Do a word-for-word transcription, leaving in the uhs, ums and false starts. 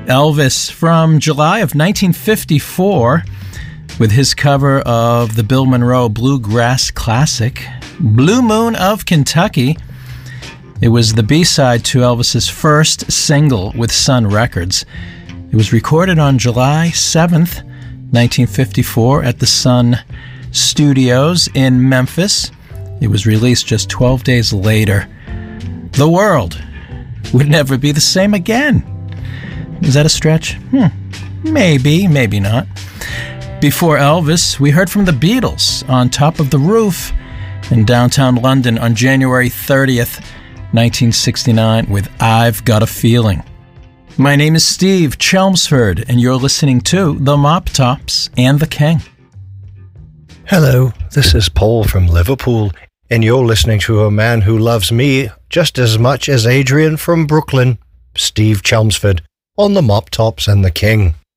Elvis from July of nineteen fifty-four with his cover of the Bill Monroe bluegrass classic, Blue Moon of Kentucky. It was the B-side to Elvis's first single with Sun Records. It was recorded on July seventh, nineteen fifty-four at the Sun Studios in Memphis. It was released just twelve days later. The world would never be the same again. Is that a stretch? Hmm. Maybe, maybe not. Before Elvis, we heard from the Beatles on Top of the Roof in downtown London on January thirtieth, nineteen sixty-nine with I've Got a Feeling. My name is Steve Chelmsford, and you're listening to The Mop Tops and the King. Hello, this is Paul from Liverpool, and you're listening to a man who loves me just as much as Adrian from Brooklyn, Steve Chelmsford, on The Mop Tops and the King.